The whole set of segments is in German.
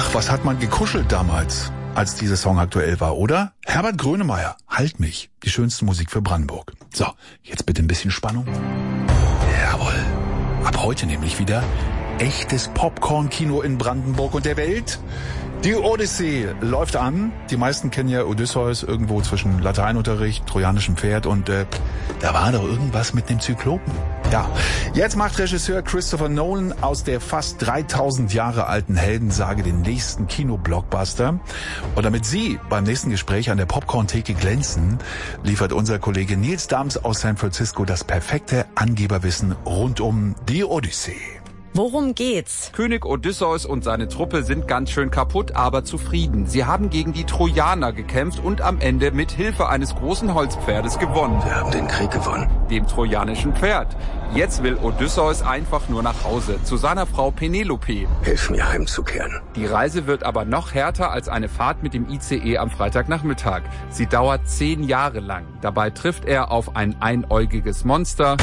Ach, was hat man gekuschelt damals, als dieser Song aktuell war, oder? Herbert Grönemeyer, Halt mich, die schönste Musik für Brandenburg. So, jetzt bitte ein bisschen Spannung. Jawohl. Ab heute nämlich wieder echtes Popcorn-Kino in Brandenburg und der Welt. Die Odyssee läuft an. Die meisten kennen ja Odysseus irgendwo zwischen Lateinunterricht, trojanischem Pferd und da war doch irgendwas mit dem Zyklopen. Ja, jetzt macht Regisseur Christopher Nolan aus der fast 3000 Jahre alten Heldensage den nächsten Kino-Blockbuster. Und damit Sie beim nächsten Gespräch an der Popcorn-Theke glänzen, liefert unser Kollege Nils Dams aus San Francisco das perfekte Angeberwissen rund um die Odyssee. Worum geht's? König Odysseus und seine Truppe sind ganz schön kaputt, aber zufrieden. Sie haben gegen die Trojaner gekämpft und am Ende mit Hilfe eines großen Holzpferdes gewonnen. Wir haben den Krieg gewonnen. Dem trojanischen Pferd. Jetzt will Odysseus einfach nur nach Hause, zu seiner Frau Penelope. Hilf mir heimzukehren. Die Reise wird aber noch härter als eine Fahrt mit dem ICE am Freitagnachmittag. Sie dauert 10 Jahre lang. Dabei trifft er auf ein einäugiges Monster,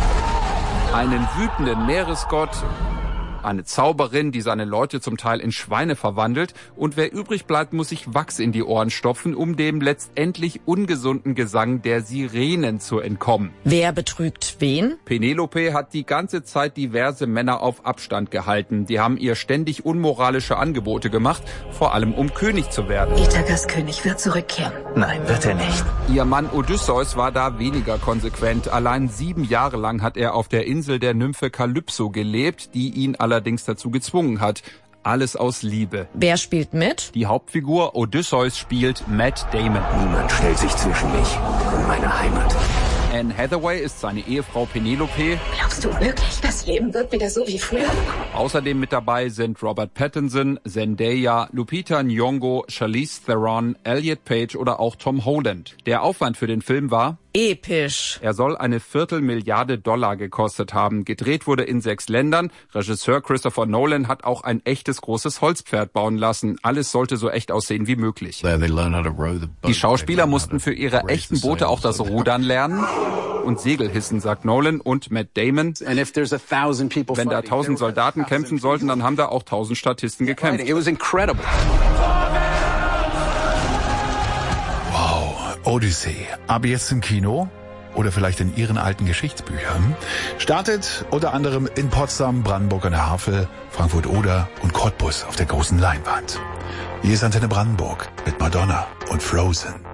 einen wütenden Meeresgott, eine Zauberin, die seine Leute zum Teil in Schweine verwandelt, und wer übrig bleibt, muss sich Wachs in die Ohren stopfen, um dem letztendlich ungesunden Gesang der Sirenen zu entkommen. Wer betrügt wen? Penelope hat die ganze Zeit diverse Männer auf Abstand gehalten. Die haben ihr ständig unmoralische Angebote gemacht, vor allem um König zu werden. Ithakas König wird zurückkehren. Nein, wird er nicht. Ihr Mann Odysseus war da weniger konsequent. Allein 7 Jahre lang hat er auf der Insel der Nymphe Kalypso gelebt, die ihn allerdings dazu gezwungen hat. Alles aus Liebe. Wer spielt mit? Die Hauptfigur Odysseus spielt Matt Damon. Niemand stellt sich zwischen mich und meine Heimat. Anne Hathaway ist seine Ehefrau Penelope. Glaubst du wirklich, das Leben wird wieder so wie früher? Außerdem mit dabei sind Robert Pattinson, Zendaya, Lupita Nyong'o, Charlize Theron, Elliot Page oder auch Tom Holland. Der Aufwand für den Film war episch. Er soll eine $250 gekostet haben. Gedreht wurde in 6 Ländern. Regisseur Christopher Nolan hat auch ein echtes großes Holzpferd bauen lassen. Alles sollte so echt aussehen wie möglich. Die Schauspieler mussten für ihre echten Boote auch das Rudern lernen und Segel hissen, sagt Nolan und Matt Damon. Wenn da 1000 Soldaten kämpfen sollten, dann haben da auch 1000 Statisten gekämpft. Odyssee. Ab jetzt im Kino oder vielleicht in Ihren alten Geschichtsbüchern. Startet unter anderem in Potsdam, Brandenburg an der Havel, Frankfurt-Oder und Cottbus auf der großen Leinwand. Hier ist Antenne Brandenburg mit Madonna und Frozen.